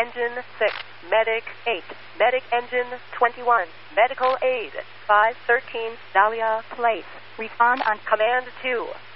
Engine 6, Medic 8, Medic Engine 21, Medical Aid 513, Dahlia Place. Respond on Command 2.